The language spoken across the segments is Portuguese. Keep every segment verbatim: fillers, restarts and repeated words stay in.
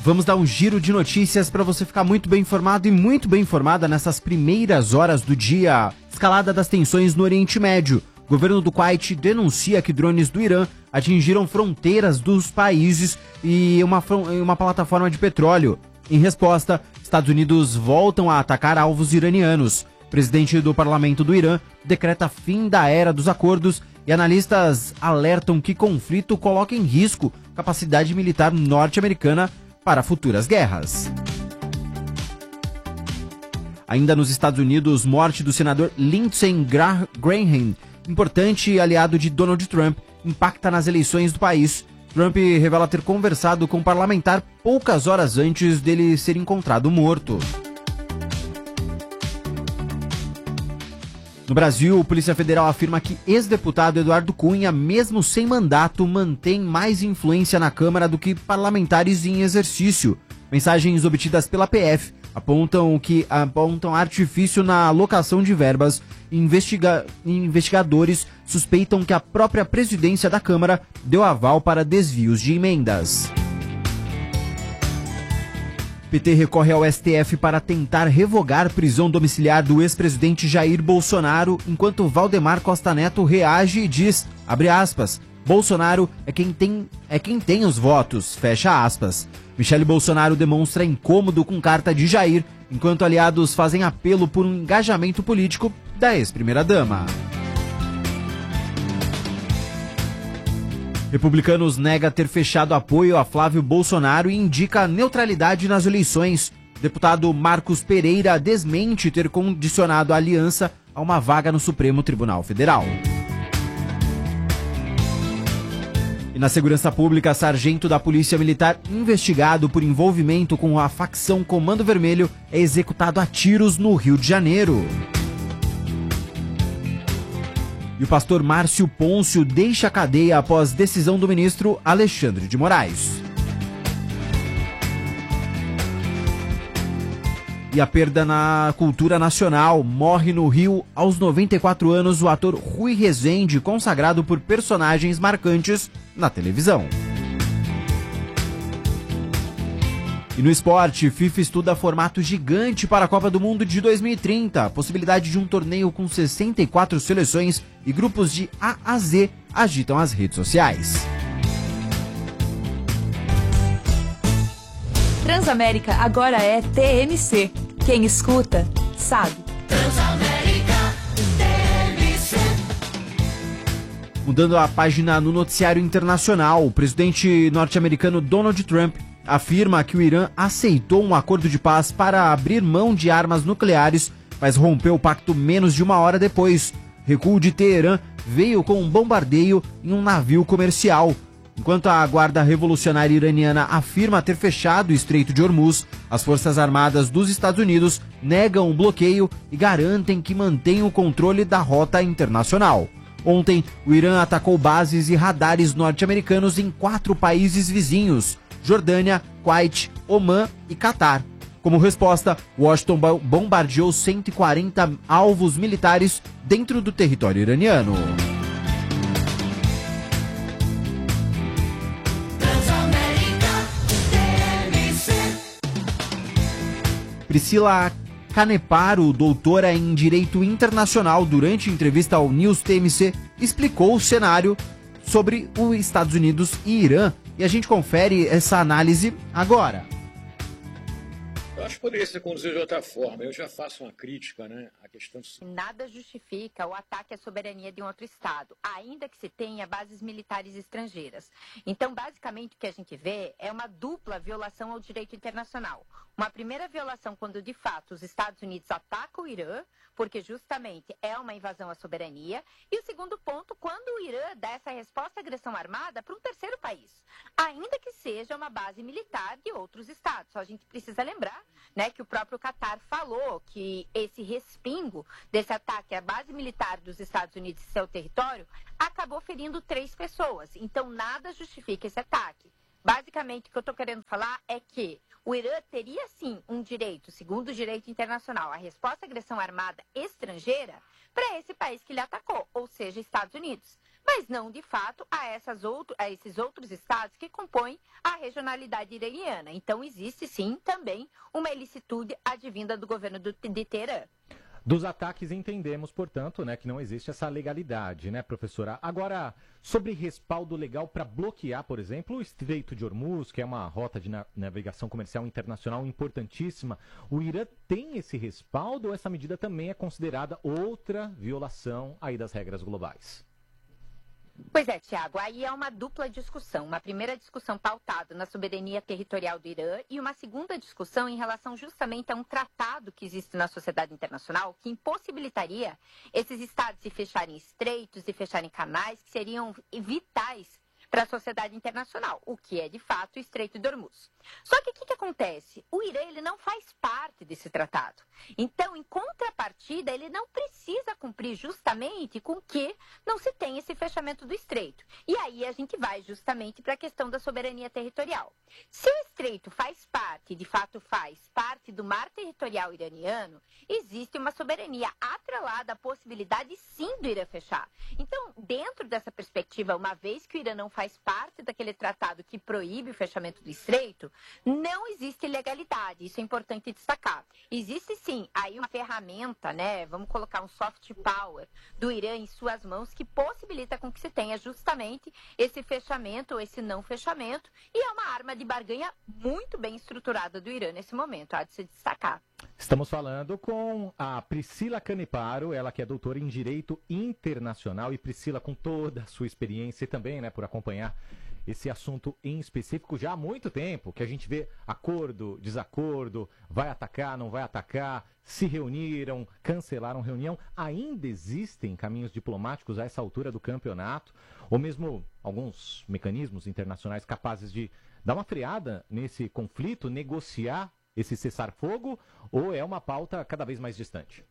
Vamos dar um giro de notícias para você ficar muito bem informado e muito bem informada nessas primeiras horas do dia. Escalada das tensões no Oriente Médio. O governo do Kuwait denuncia que drones do Irã atingiram fronteiras dos países e uma, uma plataforma de petróleo. Em resposta, Estados Unidos voltam a atacar alvos iranianos. O presidente do parlamento do Irã decreta fim da era dos acordos e analistas alertam que conflito coloca em risco a capacidade militar norte-americana para futuras guerras. Ainda nos Estados Unidos, morte do senador Lindsey Graham, importante aliado de Donald Trump, impacta nas eleições do país. Trump revela ter conversado com um parlamentar poucas horas antes dele ser encontrado morto. No Brasil, a Polícia Federal afirma que ex-deputado Eduardo Cunha, mesmo sem mandato, mantém mais influência na Câmara do que parlamentares em exercício. Mensagens obtidas pela P F apontam que apontam artifício na alocação de verbas. Investiga... Investigadores suspeitam que a própria presidência da Câmara deu aval para desvios de emendas. O P T recorre ao S T F para tentar revogar prisão domiciliar do ex-presidente Jair Bolsonaro, enquanto Valdemar Costa Neto reage e diz, abre aspas, Bolsonaro é quem tem, é quem tem os votos, fecha aspas. Michele Bolsonaro demonstra incômodo com carta de Jair, enquanto aliados fazem apelo por um engajamento político da ex-primeira-dama. Republicanos nega ter fechado apoio a Flávio Bolsonaro e indica neutralidade nas eleições. Deputado Marcos Pereira desmente ter condicionado a aliança a uma vaga no Supremo Tribunal Federal. E na segurança pública, sargento da Polícia Militar investigado por envolvimento com a facção Comando Vermelho é executado a tiros no Rio de Janeiro. E o pastor Márcio Pôncio deixa a cadeia após decisão do ministro Alexandre de Moraes. E a perda na cultura nacional. Morre no Rio, aos noventa e quatro anos, o ator Rui Rezende, consagrado por personagens marcantes na televisão. E no esporte, FIFA estuda formato gigante para a Copa do Mundo de dois mil e trinta. A possibilidade de um torneio com sessenta e quatro seleções e grupos de A a Z agitam as redes sociais. Transamérica agora é T M C. Quem escuta, sabe. Transamérica T M C. Mudando a página no noticiário internacional, o presidente norte-americano Donald Trump afirma que o Irã aceitou um acordo de paz para abrir mão de armas nucleares, mas rompeu o pacto menos de uma hora depois. Recuo de Teherã veio com um bombardeio em um navio comercial. Enquanto a Guarda Revolucionária Iraniana afirma ter fechado o Estreito de Hormuz, as Forças Armadas dos Estados Unidos negam o bloqueio e garantem que mantêm o controle da rota internacional. Ontem, o Irã atacou bases e radares norte-americanos em quatro países vizinhos: Jordânia, Kuwait, Omã e Catar. Como resposta, Washington bombardeou cento e quarenta alvos militares dentro do território iraniano. Priscila Caneparo, doutora em Direito Internacional, durante entrevista ao News T M C, explicou o cenário sobre os Estados Unidos e Irã. E a gente confere essa análise agora. Eu acho que poderia ser conduzido de outra forma. Eu já faço uma crítica, né, à questão... Nada justifica o ataque à soberania de um outro Estado, ainda que se tenha bases militares estrangeiras. Então, basicamente, o que a gente vê é uma dupla violação ao direito internacional. Uma primeira violação quando, de fato, os Estados Unidos atacam o Irã, porque justamente é uma invasão à soberania. E o segundo ponto, quando o Irã dá essa resposta à agressão armada para um terceiro país, ainda que seja uma base militar de outros Estados. Só a gente precisa lembrar, né, que o próprio Catar falou que esse respingo desse ataque à base militar dos Estados Unidos e seu território acabou ferindo três pessoas. Então, nada justifica esse ataque. Basicamente, o que eu estou querendo falar é que o Irã teria, sim, um direito, segundo o direito internacional, a resposta à agressão armada estrangeira para esse país que lhe atacou, ou seja, Estados Unidos. mas não, de fato, a, essas outro, a esses outros estados que compõem a regionalidade iraniana. Então, existe, sim, também uma ilicitude advinda do governo do, de Teherã. Dos ataques entendemos, portanto, né, que não existe essa legalidade, né, professora? Agora, sobre respaldo legal para bloquear, por exemplo, o Estreito de Hormuz, que é uma rota de na- navegação comercial internacional importantíssima, o Irã tem esse respaldo ou essa medida também é considerada outra violação aí das regras globais? Pois é, Tiago, aí é uma dupla discussão. Uma primeira discussão pautada na soberania territorial do Irã e uma segunda discussão em relação justamente a um tratado que existe na sociedade internacional que impossibilitaria esses estados se fecharem estreitos e fecharem canais que seriam vitais para a sociedade internacional, o que é, de fato, o Estreito de Hormuz. Só que o que, que acontece? O Irã ele não faz parte desse tratado. Então, em contrapartida, ele não precisa cumprir justamente com que não se tenha esse fechamento do Estreito. E aí a gente vai justamente para a questão da soberania territorial. Se o Estreito faz parte, de fato faz parte do mar territorial iraniano, existe uma soberania atrelada à possibilidade, sim, do Irã fechar. Então, dentro dessa perspectiva, uma vez que o Irã não faz faz parte daquele tratado que proíbe o fechamento do Estreito, não existe ilegalidade. Isso é importante destacar. Existe sim aí uma ferramenta, né? Vamos colocar um soft power do Irã em suas mãos que possibilita com que se tenha justamente esse fechamento ou esse não fechamento, e é uma arma de barganha muito bem estruturada do Irã nesse momento, há de se destacar. Estamos falando com a Priscila Caneparo, ela que é doutora em Direito Internacional. E Priscila, com toda a sua experiência e também, né, por acompanhar esse assunto em específico já há muito tempo, que a gente vê acordo, desacordo, vai atacar, não vai atacar, se reuniram, cancelaram reunião. Ainda existem caminhos diplomáticos a essa altura do campeonato, ou mesmo alguns mecanismos internacionais capazes de dar uma freada nesse conflito, negociar esse cessar-fogo, ou é uma pauta cada vez mais distante?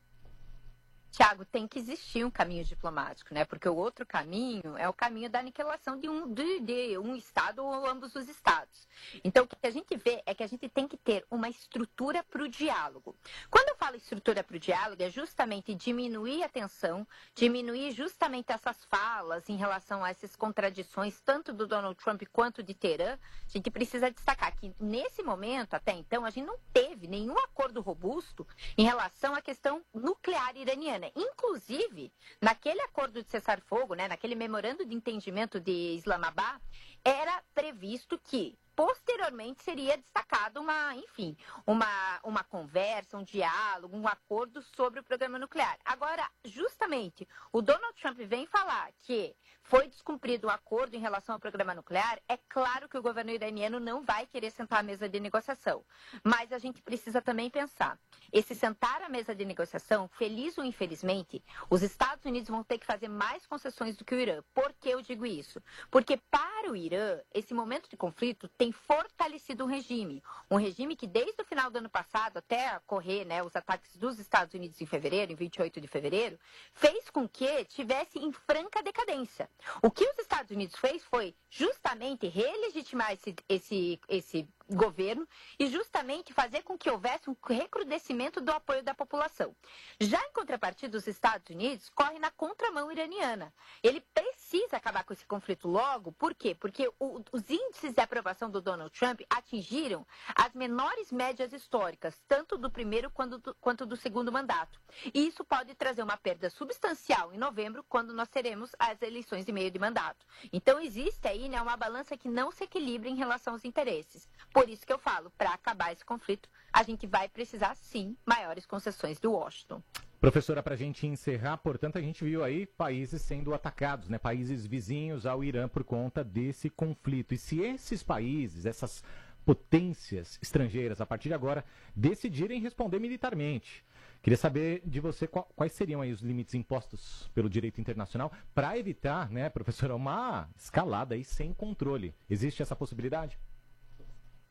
Tiago, tem que existir um caminho diplomático, né? Porque o outro caminho é o caminho da aniquilação de um, de, de um Estado ou ambos os Estados. Então, o que a gente vê é que a gente tem que ter uma estrutura para o diálogo. Quando eu falo estrutura para o diálogo, é justamente diminuir a tensão, diminuir justamente essas falas em relação a essas contradições, tanto do Donald Trump quanto de Teherã. A gente precisa destacar que, nesse momento, até então, a gente não teve nenhum acordo robusto em relação à questão nuclear iraniana. Inclusive, naquele acordo de cessar-fogo, né, naquele memorando de entendimento de Islamabad, era previsto que posteriormente seria destacado uma, enfim, uma, uma conversa, um diálogo, um acordo sobre o programa nuclear. Agora, justamente, o Donald Trump vem falar que foi descumprido o acordo em relação ao programa nuclear. É claro que o governo iraniano não vai querer sentar à mesa de negociação, mas a gente precisa também pensar, esse sentar à mesa de negociação, feliz ou infelizmente, os Estados Unidos vão ter que fazer mais concessões do que o Irã. Por que eu digo isso? Porque para o Irã, esse momento de conflito tem fortalecido um regime, um regime que desde o final do ano passado, até ocorrer, né, os ataques dos Estados Unidos em fevereiro, em vinte e oito de fevereiro, fez com que tivesse em franca decadência. O que os Estados Unidos fez foi justamente relegitimar esse, esse, esse governo e justamente fazer com que houvesse um recrudescimento do apoio da população. Já em contrapartida, os Estados Unidos correm na contramão iraniana. Ele precisa acabar com esse conflito logo. Por quê? Porque o, os índices de aprovação do Donald Trump atingiram as menores médias históricas, tanto do primeiro quanto do, quanto do segundo mandato. E isso pode trazer uma perda substancial em novembro, quando nós teremos as eleições de meio de mandato. Então, existe aí, né, uma balança que não se equilibra em relação aos interesses. Por isso que eu falo, para acabar esse conflito, a gente vai precisar, sim, maiores concessões do Washington. Professora, para a gente encerrar, portanto, a gente viu aí países sendo atacados, né? Países vizinhos ao Irã por conta desse conflito. E se esses países, essas potências estrangeiras, a partir de agora, decidirem responder militarmente, queria saber de você qual, quais seriam aí os limites impostos pelo direito internacional para evitar, né, professora, uma escalada aí sem controle. Existe essa possibilidade?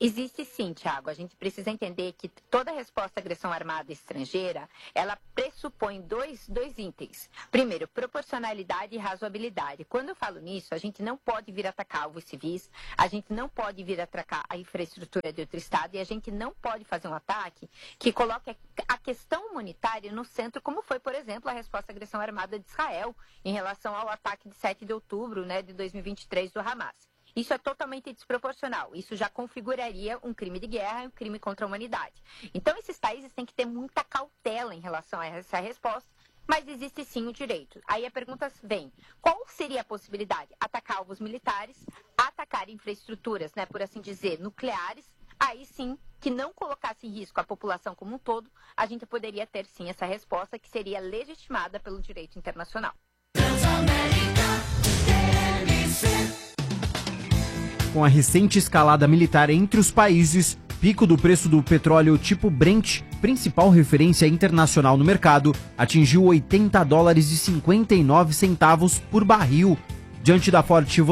Existe sim, Thiago. A gente precisa entender que toda resposta à agressão armada estrangeira, ela pressupõe dois, dois itens. Primeiro, proporcionalidade e razoabilidade. Quando eu falo nisso, a gente não pode vir atacar alvos civis, a gente não pode vir atacar a infraestrutura de outro Estado e a gente não pode fazer um ataque que coloque a questão humanitária no centro, como foi, por exemplo, a resposta à agressão armada de Israel em relação ao ataque de sete de outubro, né, de dois mil e vinte e três do Hamas. Isso é totalmente desproporcional. Isso já configuraria um crime de guerra e um crime contra a humanidade. Então, esses países têm que ter muita cautela em relação a essa resposta, mas existe sim o direito. Aí a pergunta vem, qual seria a possibilidade? Atacar alvos militares, atacar infraestruturas, né, por assim dizer, nucleares, aí sim, que não colocasse em risco a população como um todo, a gente poderia ter sim essa resposta que seria legitimada pelo direito internacional. Com a recente escalada militar entre os países, pico do preço do petróleo tipo Brent, principal referência internacional no mercado, atingiu oitenta dólares e cinquenta e nove centavos por barril. Diante da forte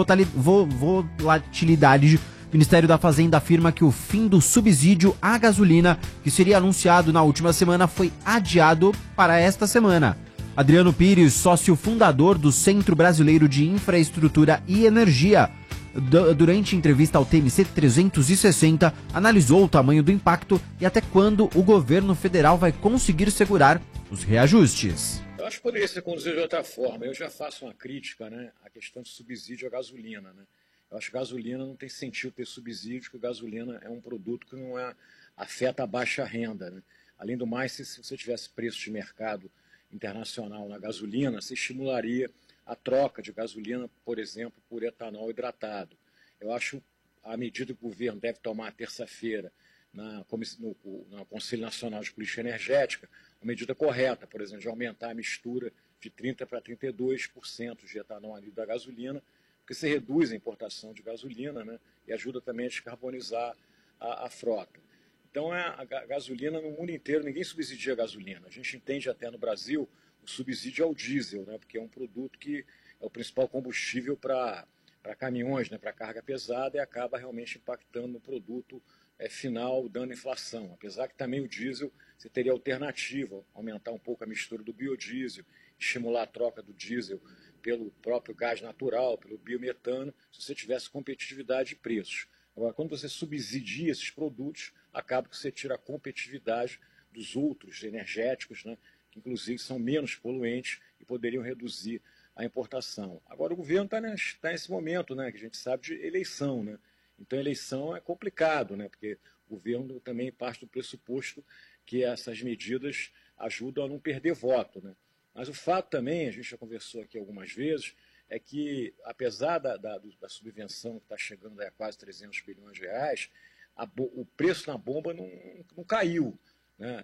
volatilidade, o Ministério da Fazenda afirma que o fim do subsídio à gasolina, que seria anunciado na última semana, foi adiado para esta semana. Adriano Pires, sócio fundador do Centro Brasileiro de Infraestrutura e Energia, durante entrevista ao T M C trezentos e sessenta, analisou o tamanho do impacto e até quando o governo federal vai conseguir segurar os reajustes. Eu acho que poderia ser conduzido de outra forma. Eu já faço uma crítica, né, à questão de subsídio à gasolina. Né? Eu acho que gasolina não tem sentido ter subsídio, porque gasolina é um produto que não é, afeta a baixa renda. Né? Além do mais, se, se você tivesse preço de mercado internacional na gasolina, você estimularia a troca de gasolina, por exemplo, por etanol hidratado. Eu acho a medida que o governo deve tomar terça-feira na, no, no Conselho Nacional de Política Energética, uma medida correta, por exemplo, de aumentar a mistura de trinta por cento para trinta e dois por cento de etanol ali da gasolina, porque você reduz a importação de gasolina, né, e ajuda também a descarbonizar a, a frota. Então, é, a gasolina no mundo inteiro, ninguém subsidia a gasolina. A gente entende até no Brasil o subsídio ao diesel, né, porque é um produto que é o principal combustível para caminhões, né, para carga pesada, e acaba realmente impactando no produto é, final, dando inflação. Apesar que também o diesel, você teria alternativa, aumentar um pouco a mistura do biodiesel, estimular a troca do diesel pelo próprio gás natural, pelo biometano, se você tivesse competitividade de preços. Agora, quando você subsidia esses produtos, acaba que você tira a competitividade dos outros energéticos, né, que inclusive são menos poluentes e poderiam reduzir a importação. Agora, o governo está tá nesse momento, né, que a gente sabe, de eleição. Né? Então, eleição é complicado, né, porque o governo também parte do pressuposto que essas medidas ajudam a não perder voto. Né? Mas o fato também, a gente já conversou aqui algumas vezes, é que, apesar da, da, da subvenção que está chegando a quase trezentos bilhões de reais, a, o preço na bomba não, não caiu, né?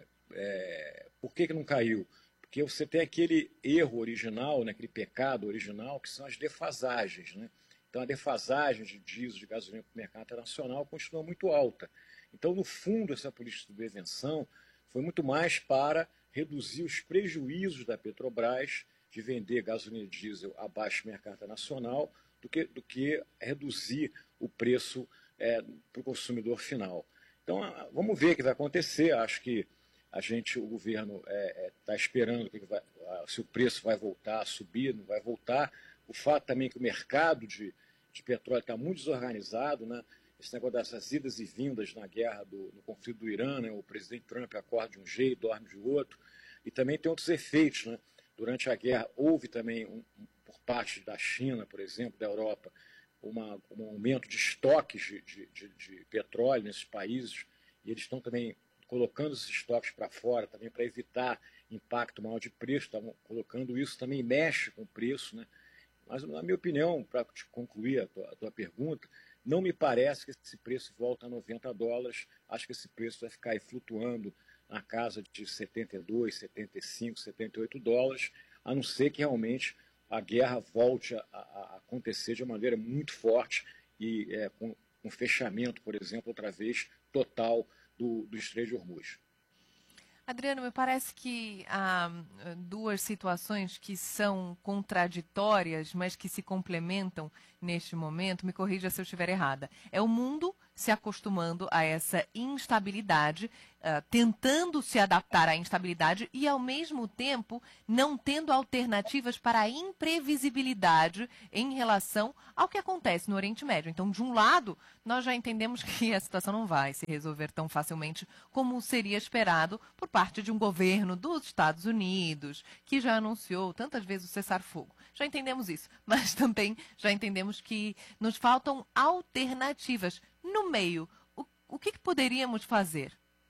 É, por que, que não caiu? Porque você tem aquele erro original, né, aquele pecado original, que são as defasagens. Né? Então, a defasagem de diesel, de gasolina para o mercado internacional continua muito alta. Então, no fundo, essa política de prevenção foi muito mais para reduzir os prejuízos da Petrobras de vender gasolina e diesel abaixo do mercado internacional do que, do que reduzir o preço é, para o consumidor final. Então, vamos ver o que vai acontecer. Acho que a gente, o governo está é, é, esperando que vai, se o preço vai voltar a subir, não vai voltar. O fato também que o mercado de, de petróleo está muito desorganizado, né? Esse negócio dessas idas e vindas na guerra, do, no conflito do Irã, né? O presidente Trump acorda de um jeito, dorme de outro. E também tem outros efeitos. Né? Durante a guerra houve também, um, por parte da China, por exemplo, da Europa, uma, um aumento de estoques de, de, de, de petróleo nesses países, e eles estão também colocando esses estoques para fora também para evitar impacto maior de preço, estavam colocando isso, também mexe com o preço. Né? Mas, na minha opinião, para concluir a tua, a tua pergunta, não me parece que esse preço volta a noventa dólares, acho que esse preço vai ficar aí flutuando na casa de setenta e dois, setenta e cinco, setenta e oito dólares, a não ser que realmente a guerra volte a, a acontecer de maneira muito forte e é, com um fechamento, por exemplo, outra vez, total do, do Estreito de Hormuz. Adriano, me parece que há duas situações que são contraditórias, mas que se complementam neste momento. Me corrija se eu estiver errada. É o mundo se acostumando a essa instabilidade, uh, tentando se adaptar à instabilidade e, ao mesmo tempo, não tendo alternativas para a imprevisibilidade em relação ao que acontece no Oriente Médio. Então, de um lado, nós já entendemos que a situação não vai se resolver tão facilmente como seria esperado por parte de um governo dos Estados Unidos, que já anunciou tantas vezes o cessar-fogo. Já entendemos isso, mas também já entendemos que nos faltam alternativas. No meio, o, o que, que poderíamos fazer?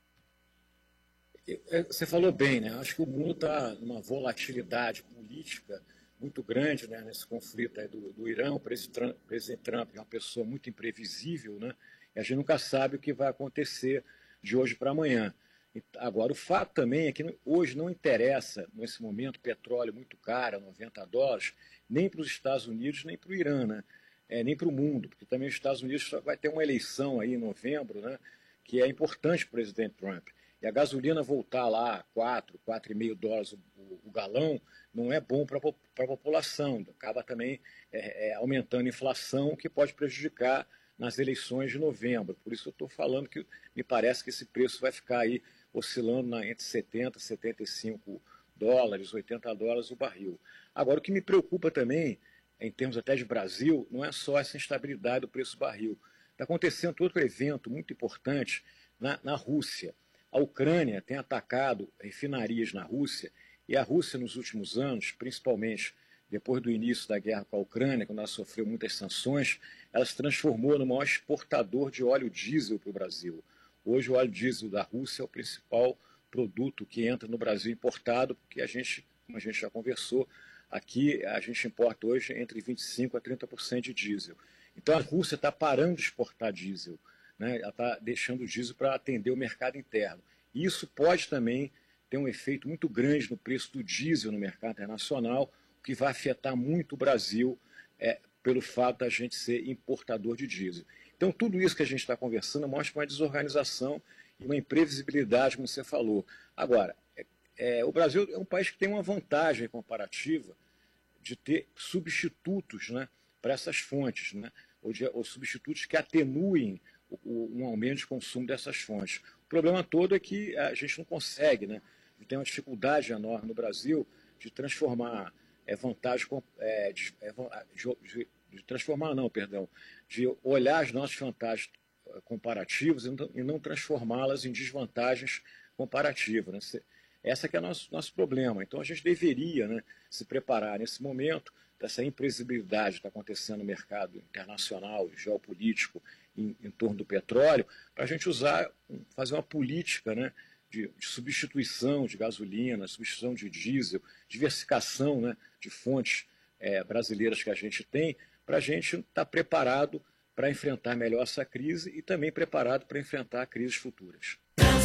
Você falou bem, né? Acho que o mundo está numa volatilidade política muito grande, né? Nesse conflito aí do, do Irã. O presidente, presidente Trump é uma pessoa muito imprevisível, né? E a gente nunca sabe o que vai acontecer de hoje para amanhã. Agora, o fato também é que hoje não interessa, nesse momento, petróleo muito caro, noventa dólares, nem para os Estados Unidos, nem para o Irã, né? É, nem para o mundo, porque também os Estados Unidos vai ter uma eleição aí em novembro, né, que é importante para o presidente Trump. E a gasolina voltar lá a quatro, quatro e meio dólares o, o, o galão não é bom para a população. Acaba também é, é, aumentando a inflação, o que pode prejudicar nas eleições de novembro. Por isso eu estou falando que me parece que esse preço vai ficar aí oscilando na, entre setenta, setenta e cinco dólares, oitenta dólares o barril. Agora, o que me preocupa também, em termos até de Brasil, não é só essa instabilidade do preço do barril. Está acontecendo outro evento muito importante na, na Rússia. A Ucrânia tem atacado refinarias na Rússia, e a Rússia, nos últimos anos, principalmente depois do início da guerra com a Ucrânia, quando ela sofreu muitas sanções, ela se transformou no maior exportador de óleo diesel para o Brasil. Hoje, o óleo diesel da Rússia é o principal produto que entra no Brasil importado, porque a gente, como a gente já conversou, aqui a gente importa hoje entre vinte e cinco por cento a trinta por cento de diesel. Então a Rússia está parando de exportar diesel, né? Ela está deixando o diesel para atender o mercado interno. E isso pode também ter um efeito muito grande no preço do diesel no mercado internacional, o que vai afetar muito o Brasil é, pelo fato da gente ser importador de diesel. Então tudo isso que a gente está conversando mostra uma desorganização e uma imprevisibilidade, como você falou. Agora, É, o Brasil é um país que tem uma vantagem comparativa de ter substitutos, né, para essas fontes, né, ou, de, ou substitutos que atenuem o, o, um aumento de consumo dessas fontes. O problema todo é que a gente não consegue, né, tem uma dificuldade enorme no Brasil de transformar é, vantagem, é, de, é, de, de transformar não, perdão, de olhar as nossas vantagens comparativas e não, e não transformá-las em desvantagens comparativas, né. Você, Esse que é o nosso, nosso problema. Então, a gente deveria, né, se preparar nesse momento dessa imprevisibilidade que está acontecendo no mercado internacional, geopolítico, em, em torno do petróleo, para a gente usar, fazer uma política, né, de, de substituição de gasolina, substituição de diesel, diversificação, né, de fontes é, brasileiras que a gente tem, para a gente estar tá preparado para enfrentar melhor essa crise e também preparado para enfrentar crises futuras.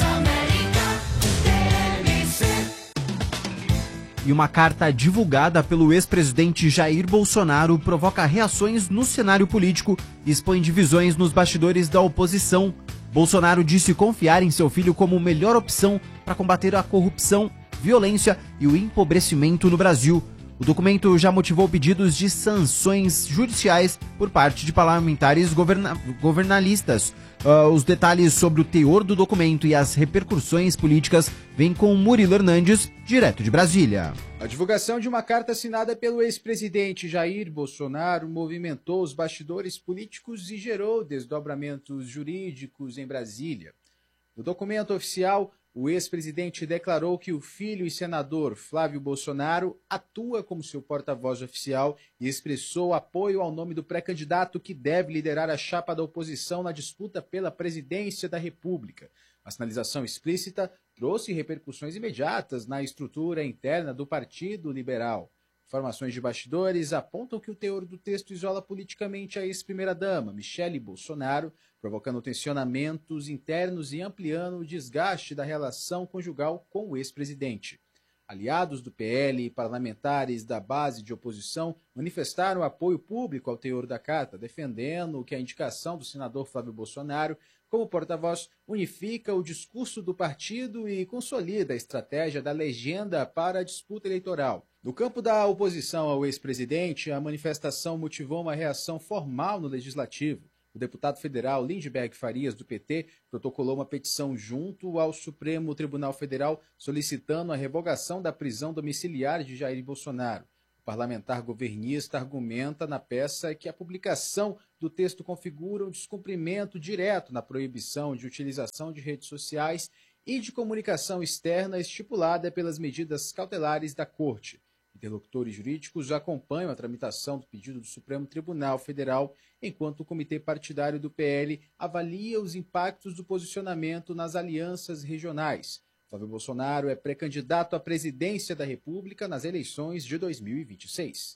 E uma carta divulgada pelo ex-presidente Jair Bolsonaro provoca reações no cenário político e expõe divisões nos bastidores da oposição. Bolsonaro disse confiar em seu filho como melhor opção para combater a corrupção, violência e o empobrecimento no Brasil. O documento já motivou pedidos de sanções judiciais por parte de parlamentares governa- governalistas. Uh, os detalhes sobre o teor do documento e as repercussões políticas vêm com Murilo Hernandes, direto de Brasília. A divulgação de uma carta assinada pelo ex-presidente Jair Bolsonaro movimentou os bastidores políticos e gerou desdobramentos jurídicos em Brasília. No documento oficial, o ex-presidente declarou que o filho e senador Flávio Bolsonaro atua como seu porta-voz oficial e expressou apoio ao nome do pré-candidato que deve liderar a chapa da oposição na disputa pela presidência da República. A sinalização explícita trouxe repercussões imediatas na estrutura interna do Partido Liberal. Informações de bastidores apontam que o teor do texto isola politicamente a ex-primeira-dama, Michele Bolsonaro, provocando tensionamentos internos e ampliando o desgaste da relação conjugal com o ex-presidente. Aliados do P L e parlamentares da base de oposição manifestaram apoio público ao teor da carta, defendendo que a indicação do senador Flávio Bolsonaro como porta-voz unifica o discurso do partido e consolida a estratégia da legenda para a disputa eleitoral. No campo da oposição ao ex-presidente, a manifestação motivou uma reação formal no Legislativo. O deputado federal Lindbergh Farias, do P T, protocolou uma petição junto ao Supremo Tribunal Federal solicitando a revogação da prisão domiciliar de Jair Bolsonaro. O parlamentar governista argumenta na peça que a publicação do texto configura um descumprimento direto na proibição de utilização de redes sociais e de comunicação externa estipulada pelas medidas cautelares da Corte. Interlocutores jurídicos acompanham a tramitação do pedido do Supremo Tribunal Federal, enquanto o Comitê Partidário do P L avalia os impactos do posicionamento nas alianças regionais. Flávio Bolsonaro é pré-candidato à presidência da República nas eleições de dois mil e vinte e seis.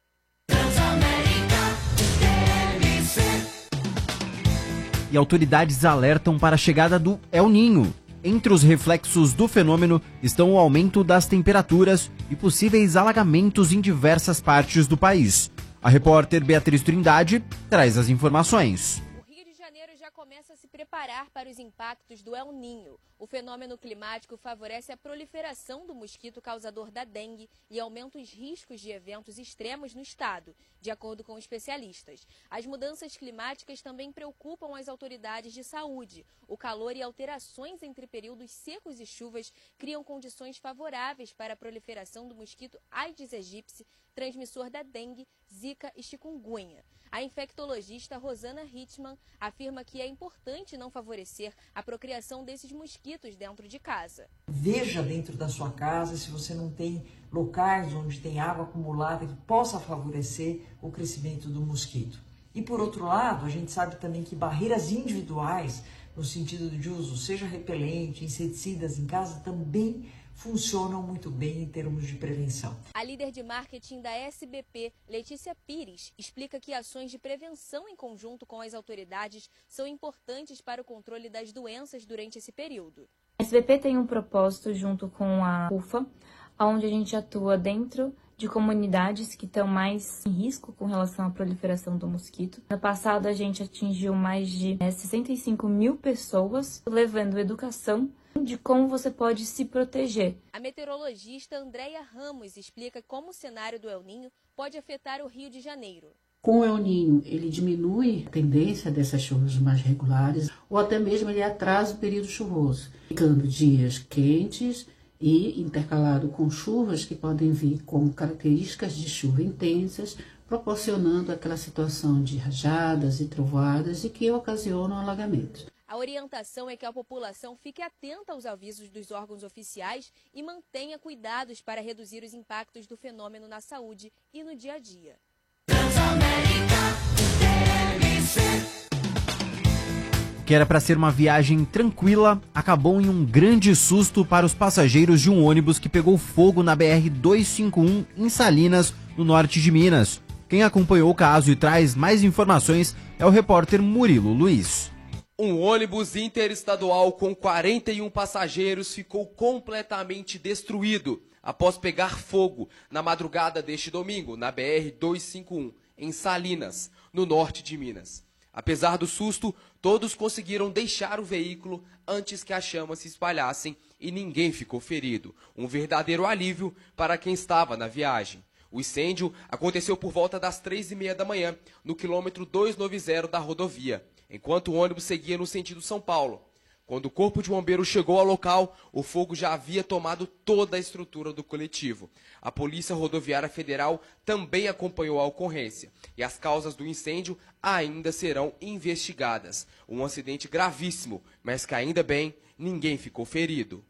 E autoridades alertam para a chegada do El Niño. Entre os reflexos do fenômeno estão o aumento das temperaturas e possíveis alagamentos em diversas partes do país. A repórter Beatriz Trindade traz as informações. O Rio de Janeiro já começa a se preparar para os impactos do El Niño. O fenômeno climático favorece a proliferação do mosquito causador da dengue e aumenta os riscos de eventos extremos no estado, de acordo com especialistas. As mudanças climáticas também preocupam as autoridades de saúde. O calor e alterações entre períodos secos e chuvas criam condições favoráveis para a proliferação do mosquito Aedes aegypti, transmissor da dengue, zika e chikungunya. A infectologista Rosana Hitman afirma que é importante não favorecer a procriação desses mosquitos dentro de casa. Veja dentro da sua casa se você não tem locais onde tem água acumulada que possa favorecer o crescimento do mosquito. E por outro lado, a gente sabe também que barreiras individuais, no sentido de uso, seja repelente, inseticidas em casa, também funcionam muito bem em termos de prevenção. A líder de marketing da S B P, Letícia Pires, explica que ações de prevenção em conjunto com as autoridades são importantes para o controle das doenças durante esse período. A S B P tem um propósito junto com a U F A, onde a gente atua dentro de comunidades que estão mais em risco com relação à proliferação do mosquito. No passado, a gente atingiu mais de é, sessenta e cinco mil pessoas, levando educação de como você pode se proteger. A meteorologista Andréia Ramos explica como o cenário do El Niño pode afetar o Rio de Janeiro. Com o El Niño, ele diminui a tendência dessas chuvas mais regulares, ou até mesmo ele atrasa o período chuvoso, ficando dias quentes e intercalado com chuvas que podem vir com características de chuva intensas, proporcionando aquela situação de rajadas e trovoadas e que ocasionam alagamentos. A orientação é que a população fique atenta aos avisos dos órgãos oficiais e mantenha cuidados para reduzir os impactos do fenômeno na saúde e no dia a dia. O que era para ser uma viagem tranquila, acabou em um grande susto para os passageiros de um ônibus que pegou fogo na B R duzentos e cinquenta e um em Salinas, no norte de Minas. Quem acompanhou o caso e traz mais informações é o repórter Murilo Luiz. Um ônibus interestadual com quarenta e um passageiros ficou completamente destruído após pegar fogo na madrugada deste domingo na B R duzentos e cinquenta e um, em Salinas, no norte de Minas. Apesar do susto, todos conseguiram deixar o veículo antes que as chamas se espalhassem e ninguém ficou ferido. Um verdadeiro alívio para quem estava na viagem. O incêndio aconteceu por volta das três e meia da manhã, no quilômetro duzentos e noventa da rodovia, enquanto o ônibus seguia no sentido São Paulo. Quando o corpo de bombeiros chegou ao local, o fogo já havia tomado toda a estrutura do coletivo. A Polícia Rodoviária Federal também acompanhou a ocorrência e as causas do incêndio ainda serão investigadas. Um acidente gravíssimo, mas que ainda bem, ninguém ficou ferido.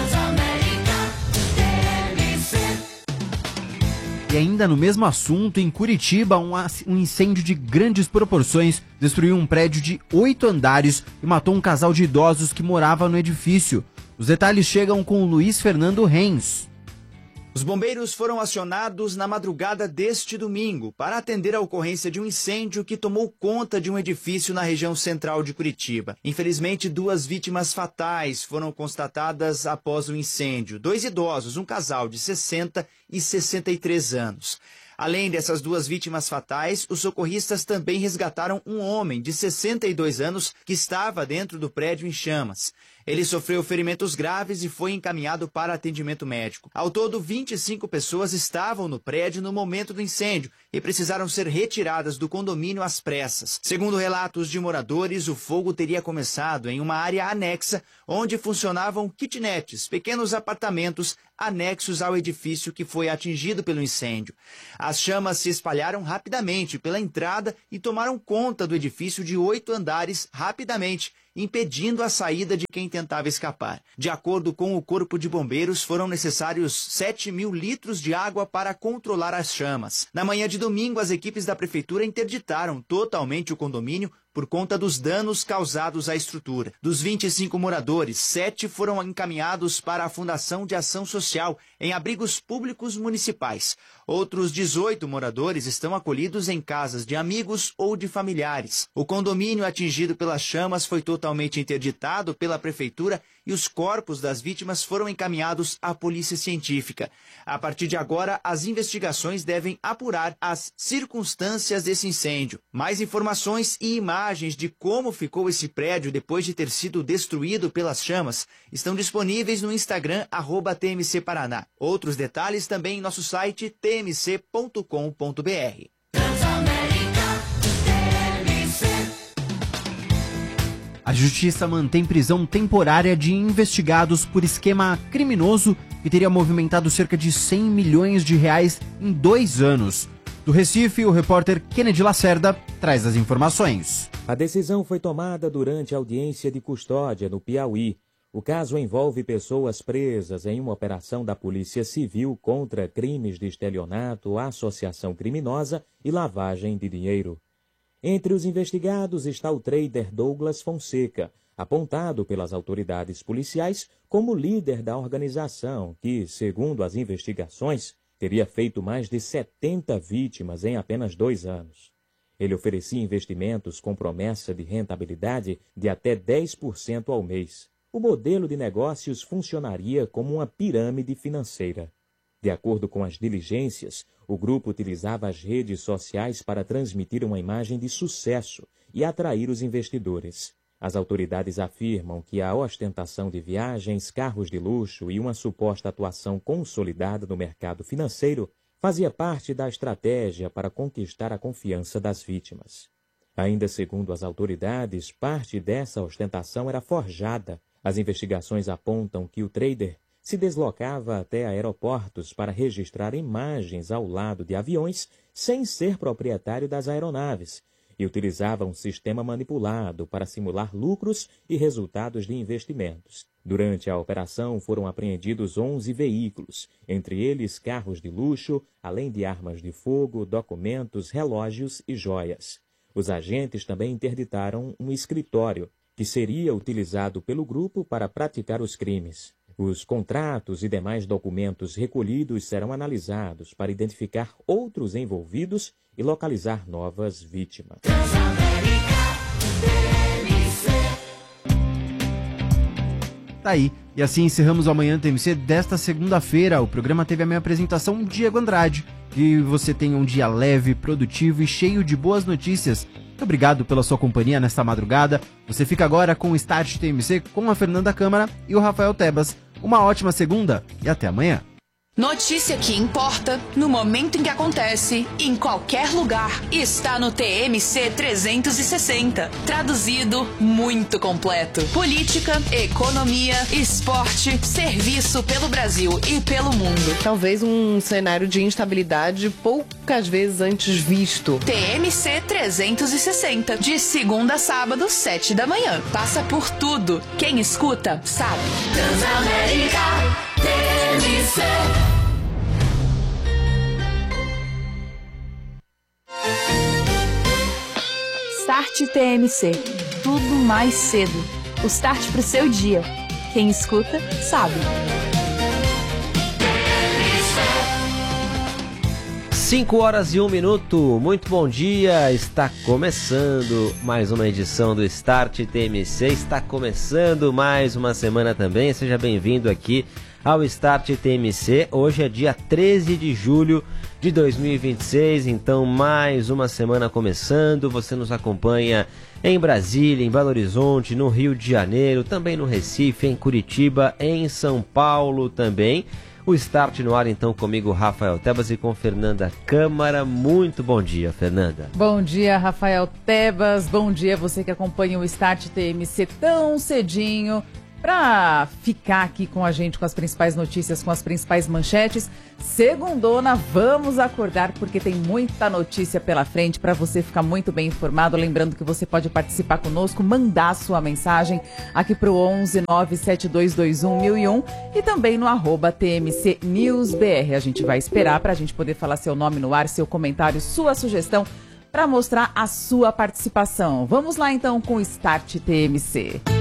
E ainda no mesmo assunto, em Curitiba, um, um incêndio de grandes proporções destruiu um prédio de oito andares e matou um casal de idosos que morava no edifício. Os detalhes chegam com o Luiz Fernando Renz. Os bombeiros foram acionados na madrugada deste domingo para atender a ocorrência de um incêndio que tomou conta de um edifício na região central de Curitiba. Infelizmente, duas vítimas fatais foram constatadas após o incêndio. Dois idosos, um casal de sessenta e sessenta e três anos. Além dessas duas vítimas fatais, os socorristas também resgataram um homem de sessenta e dois anos que estava dentro do prédio em chamas. Ele sofreu ferimentos graves e foi encaminhado para atendimento médico. Ao todo, vinte e cinco pessoas estavam no prédio no momento do incêndio e precisaram ser retiradas do condomínio às pressas. Segundo relatos de moradores, o fogo teria começado em uma área anexa, onde funcionavam kitnets, pequenos apartamentos anexos ao edifício que foi atingido pelo incêndio. As chamas se espalharam rapidamente pela entrada e tomaram conta do edifício de oito andares rapidamente, impedindo a saída de quem tentava escapar. De acordo com o Corpo de Bombeiros, foram necessários sete mil litros de água para controlar as chamas. Na manhã de domingo, as equipes da Prefeitura interditaram totalmente o condomínio por conta dos danos causados à estrutura. Dos vinte e cinco moradores, sete foram encaminhados para a Fundação de Ação Social em abrigos públicos municipais. Outros dezoito moradores estão acolhidos em casas de amigos ou de familiares. O condomínio atingido pelas chamas foi totalmente interditado pela Prefeitura e os corpos das vítimas foram encaminhados à Polícia Científica. A partir de agora, as investigações devem apurar as circunstâncias desse incêndio. Mais informações e imagens de como ficou esse prédio depois de ter sido destruído pelas chamas estão disponíveis no Instagram, arroba T M C Paraná. Outros detalhes também em nosso site t m c ponto com ponto b r. A Justiça mantém prisão temporária de investigados por esquema criminoso que teria movimentado cerca de cem milhões de reais em dois anos. Do Recife, o repórter Kennedy Lacerda traz as informações. A decisão foi tomada durante a audiência de custódia no Piauí. O caso envolve pessoas presas em uma operação da Polícia Civil contra crimes de estelionato, associação criminosa e lavagem de dinheiro. Entre os investigados está o trader Douglas Fonseca, apontado pelas autoridades policiais como líder da organização, que, segundo as investigações, teria feito mais de setenta vítimas em apenas dois anos. Ele oferecia investimentos com promessa de rentabilidade de até dez por cento ao mês. O modelo de negócios funcionaria como uma pirâmide financeira. De acordo com as diligências, o grupo utilizava as redes sociais para transmitir uma imagem de sucesso e atrair os investidores. As autoridades afirmam que a ostentação de viagens, carros de luxo e uma suposta atuação consolidada no mercado financeiro fazia parte da estratégia para conquistar a confiança das vítimas. Ainda segundo as autoridades, parte dessa ostentação era forjada. As investigações apontam que o trader se deslocava até aeroportos para registrar imagens ao lado de aviões sem ser proprietário das aeronaves e utilizava um sistema manipulado para simular lucros e resultados de investimentos. Durante a operação foram apreendidos onze veículos, entre eles carros de luxo, além de armas de fogo, documentos, relógios e joias. Os agentes também interditaram um escritório, que seria utilizado pelo grupo para praticar os crimes. Os contratos e demais documentos recolhidos serão analisados para identificar outros envolvidos e localizar novas vítimas. Tá aí. E assim encerramos o Amanhã T M C desta segunda-feira. O programa teve a minha apresentação, Diego Andrade. Que você tenha um dia leve, produtivo e cheio de boas notícias. Muito obrigado pela sua companhia nesta madrugada. Você fica agora com o Start T M C com a Fernanda Câmara e o Rafael Tebas. Uma ótima segunda e até amanhã. Notícia que importa, no momento em que acontece, em qualquer lugar, está no T M C trezentos e sessenta. Traduzido, muito completo. Política, economia, esporte, serviço pelo Brasil e pelo mundo. Talvez um cenário de instabilidade poucas vezes antes visto. T M C trezentos e sessenta, de segunda a sábado, sete da manhã. Passa por tudo. Quem escuta, sabe. Transamérica T M C. Start T M C. Tudo mais cedo. O start pro seu dia. Quem escuta, sabe. cinco horas e um minuto. Muito bom dia. Está começando mais uma edição do Start T M C. Está começando mais uma semana também. Seja bem-vindo aqui ao Start T M C. Hoje é dia treze de julho de de dois mil e vinte e seis. Então, mais uma semana começando. Você nos acompanha em Brasília, em Belo Horizonte, no Rio de Janeiro, também no Recife, em Curitiba, em São Paulo também. O Start no ar, então, comigo, Rafael Tebas, e com Fernanda Câmara. Muito bom dia, Fernanda. Bom dia, Rafael Tebas. Bom dia, você que acompanha o Start T M C tão cedinho, para ficar aqui com a gente, com as principais notícias, com as principais manchetes. Segundona, vamos acordar, porque tem muita notícia pela frente para você ficar muito bem informado. Lembrando que você pode participar conosco, mandar sua mensagem aqui para o onze nove sete dois dois um mil e um e também no arroba T M C News B R. A gente vai esperar para a gente poder falar seu nome no ar, seu comentário, sua sugestão, para mostrar a sua participação. Vamos lá então com o Start T M C.